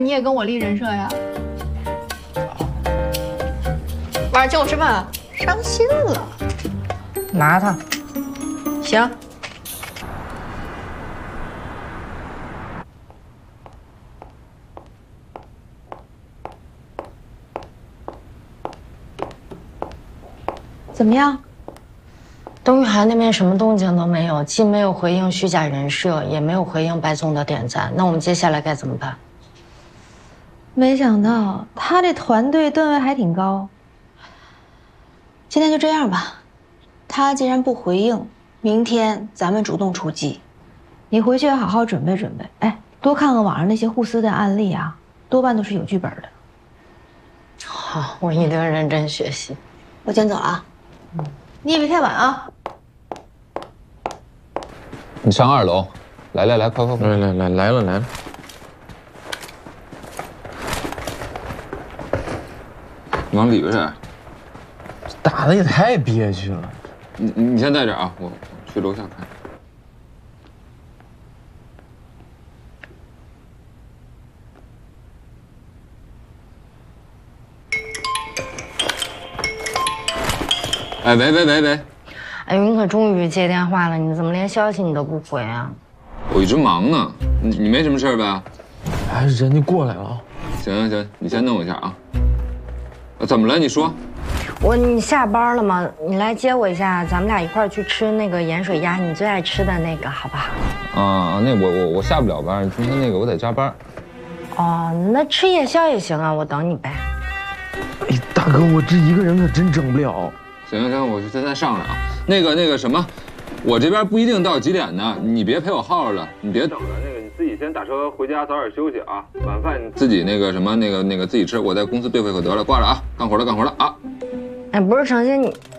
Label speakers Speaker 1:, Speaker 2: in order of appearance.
Speaker 1: 你也跟我立人设呀？晚上请我吃饭，伤心了。
Speaker 2: 拿它。
Speaker 1: 行。怎么样？
Speaker 2: 东玉涵那边什么动静都没有，既没有回应虚假人设，也没有回应白总的点赞。那我们接下来该怎么办？
Speaker 1: 没想到他这团队段位还挺高。今天就这样吧，他既然不回应，明天咱们主动出击。你回去要好好准备准备，哎，多看看网上那些互撕的案例啊，多半都是有剧本的。
Speaker 2: 好，我一定认真学习。
Speaker 1: 我先走了啊。你也别太晚啊。
Speaker 3: 你上2楼，来，快！
Speaker 4: 来了。
Speaker 3: 你往里边点。
Speaker 4: 打的也太憋屈了。
Speaker 3: 你先在这儿啊，我去楼下看。哎，喂！
Speaker 2: 哎，云可终于接电话了，你怎么连消息你都不回啊？
Speaker 3: 我一直忙呢，你没什么事吧？
Speaker 4: 哎，人家过来了。
Speaker 3: 行，你先弄一下啊。怎么了？你说。
Speaker 2: 你下班了吗？你来接我一下，咱们俩一块儿去吃那个盐水鸭，你最爱吃的那个，好不好？
Speaker 3: 啊，那我下不了班，今天那个我得加班。
Speaker 2: 哦，那吃夜宵也行啊，我等你呗。
Speaker 4: 哎，大哥，我这一个人可真整不了。
Speaker 3: 行，我现在上来啊。那个什么，我这边不一定到几点呢，你别陪我耗着了，你别等了。那个你自己先打车回家，早点休息啊。晚饭你自己那个什么那个自己吃，我在公司对付可得了。挂了啊，干活了啊。
Speaker 2: 哎，不是程鑫，